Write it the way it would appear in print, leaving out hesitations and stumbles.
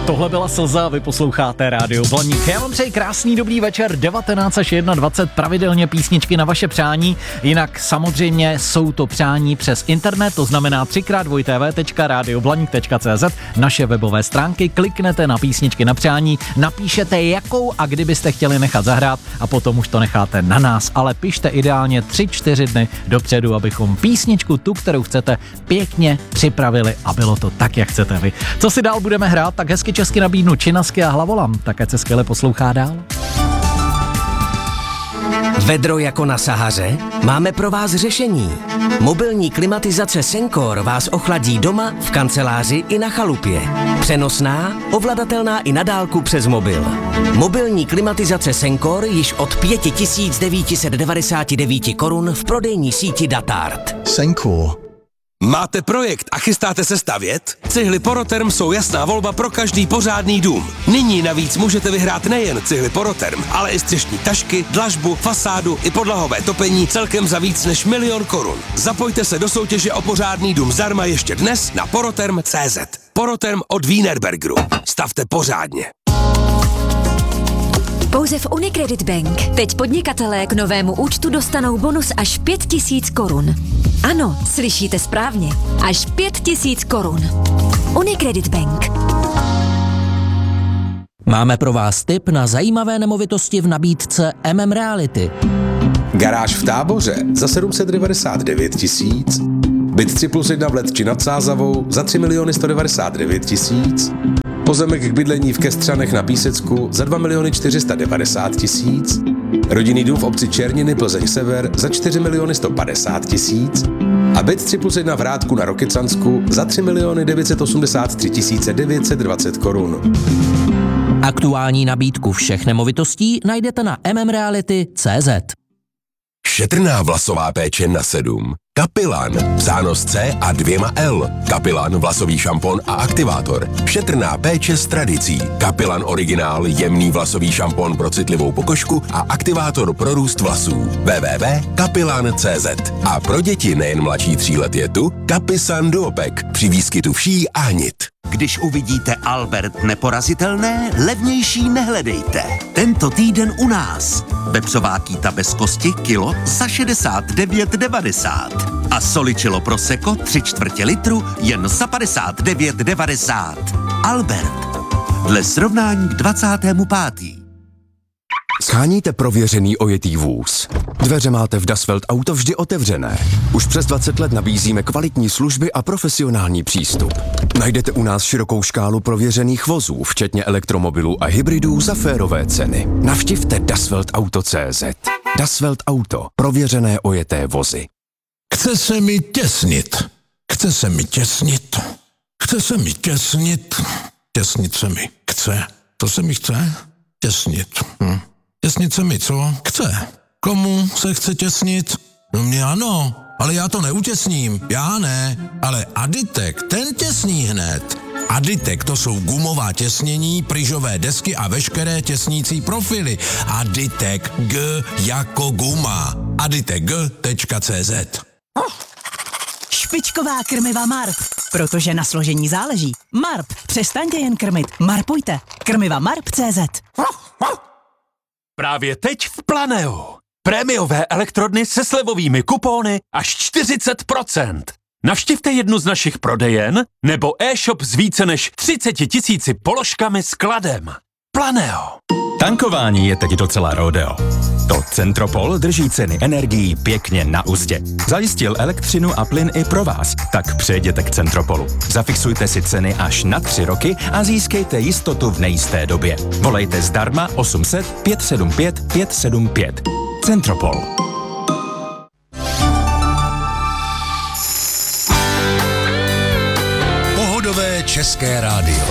Tohle byla Slza, vy posloucháte Rádio Blaník. Já vám přeji krásný dobrý večer, 19 až 21, pravidelně písničky na vaše přání, jinak samozřejmě jsou to přání přes internet, to znamená 3x2tv.radioblaník.cz, naše webové stránky, kliknete na písničky na přání, napíšete jakou a kdybyste chtěli nechat zahrát a potom už to necháte na nás, ale pište ideálně 3-4 dny dopředu, abychom písničku, tu, kterou chcete, pěkně připravili a bylo to tak, jak chcete vy. Co si dál budeme hrát, tak hezky česky nabídnu Činasky a Hlavolam, tak ať se skvěle poslouchá dál. Vedro jako na Sahaře? Máme pro vás řešení. Mobilní klimatizace Sencor vás ochladí doma, v kanceláři i na chalupě. Přenosná, ovladatelná i na dálku přes mobil. Mobilní klimatizace Sencor již od 5999 korun v prodejní síti Datart. Sencor. Máte projekt a chystáte se stavět? Cihly Poroterm jsou jasná volba pro každý pořádný dům. Nyní navíc můžete vyhrát nejen cihly Poroterm, ale i střešní tašky, dlažbu, fasádu i podlahové topení celkem za víc než 1 000 000 korun. Zapojte se do soutěže o pořádný dům zdarma ještě dnes na poroterm.cz. Poroterm od Wienerbergeru. Stavte pořádně. Pouze v Unicredit Bank teď podnikatelé k novému účtu dostanou bonus až 5 000 korun. Ano, slyšíte správně. Až 5 000 korun. Unicredit Bank. Máme pro vás tip na zajímavé nemovitosti v nabídce Reality. Garáž v Táboře za 799 000. Byt 3+1 v Letči nad Sázavou za 3 199 000. Pozemek k bydlení v Kestřanech na Písecku za 2 490 000. Rodinný dům v obci Černiny Plzeň Sever za 4 150 000. A byt 3+1 v Hrádku na Rokycansku za 3 983 920 korun. Aktuální nabídku všech nemovitostí najdete na mmreality.cz. Šetrná vlasová péče na 7. Kapilan, psáno s C a 2 L. Kapilan, vlasový šampon a aktivátor. Šetrná péče s tradicí. Kapilan originál, jemný vlasový šampon pro citlivou pokožku a aktivátor pro růst vlasů. www.kapilan.cz. A pro děti nejen mladší 3 let je tu Kapisan Duopek při výskytu vší a hnit. Když uvidíte Albert neporazitelné, levnější nehledejte. Tento týden u nás. Vepřová kýta bez kosti kilo za 69,90. A soličilo prosecco 3/4 litru jen za 59,90. Albert. Dle srovnání k 25. Sháníte prověřený ojetý vůz. Dveře máte v Das Welt Auto vždy otevřené. Už přes 20 let nabízíme kvalitní služby a profesionální přístup. Najdete u nás širokou škálu prověřených vozů, včetně elektromobilů a hybridů za férové ceny. Navštivte dasweltauto.cz. Das Welt Auto. Prověřené ojeté vozy. Chce se mi těsnit. Chce se mi těsnit. Chce se mi těsnit. Těsnit se mi chce. To se mi chce? Těsnit. Těsnit se mi co? Chce. Komu se chce těsnit? No mě ano, ale já to neutěsním. Já ne, ale Aditek, ten těsní hned. Aditek, to jsou gumová těsnění, pryžové desky a veškeré těsnící profily. Aditek, G jako guma. aditek.cz. Špičková krmiva Marp, protože na složení záleží. Marp, přestaňte jen krmit, marpujte. Krmiva Marp.cz. Právě teď v Planeu. Prémiové elektrodny se slevovými kupóny až 40%. Navštivte jednu z našich prodejen nebo e-shop s více než 30 000 položkami s kladem. Planeo. Tankování je teď docela rodeo. To Centropol drží ceny energií pěkně na uzdě. Zajistil elektřinu a plyn i pro vás, tak přejděte k Centropolu. Zafixujte si ceny až na 3 roky a získejte jistotu v nejisté době. Volejte zdarma 800 575 575. Centropol. Pohodové české rádio.